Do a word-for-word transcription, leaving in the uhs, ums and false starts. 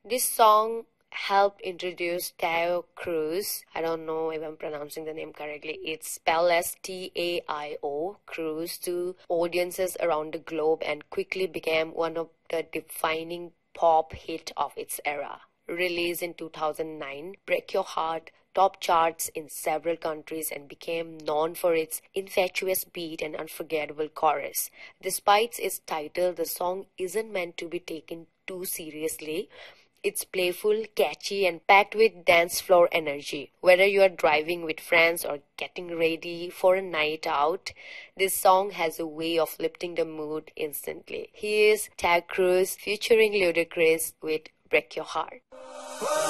This song helped introduce Taio Cruz. I don't know if I'm pronouncing the name correctly. It's spelled as T A I O, Cruz, to audiences around the globe and quickly became one of the defining pop hit of its era. Released in two thousand nine, Break Your Heart topped charts in several countries and became known for its infectious beat and unforgettable chorus. Despite its title, the song isn't meant to be taken too seriously. It's playful, catchy, and packed with dance floor energy. Whether you are driving with friends or getting ready for a night out, this song has a way of lifting the mood instantly. Here's Taio Cruz featuring Ludacris with Break Your Heart.